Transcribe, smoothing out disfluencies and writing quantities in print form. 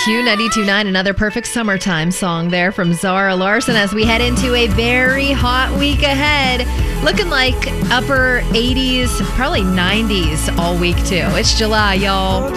Q92.9, another perfect summertime song there from Zara Larsson as we head into a very hot week ahead. Looking like upper 80s, probably 90s all week too. It's July, y'all.